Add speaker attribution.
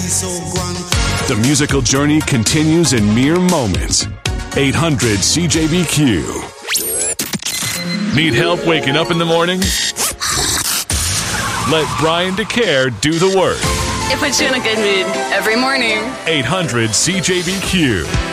Speaker 1: The musical journey continues in mere moments. 800 CJBQ. Need help waking up in the morning? Let Brian DeCare do the work.
Speaker 2: It puts you in a good mood every morning.
Speaker 1: 800 CJBQ.